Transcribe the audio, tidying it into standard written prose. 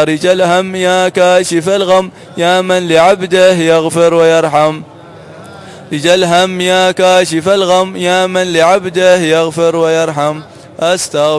فارج الهم يا كاشف الغم يا من لعبده يغفر ويرحم. فرج الهم يا كاشف الغم يا من لعبده يغفر ويرحم. أستغفر